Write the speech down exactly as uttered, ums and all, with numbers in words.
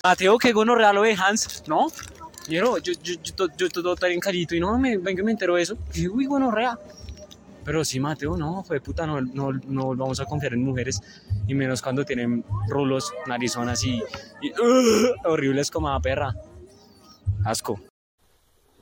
Mateo, que gonorrea lo de Hans, ¿no? Yo, yo, yo, yo, yo, yo todo tan encallito y no, me, venga, me entero de eso. Y uy, gonorrea. Pero sí, Mateo, no, fue puta, no, no, no vamos a confiar en mujeres. Y menos cuando tienen rulos, narizonas y, y uh, horribles como la perra. Asco.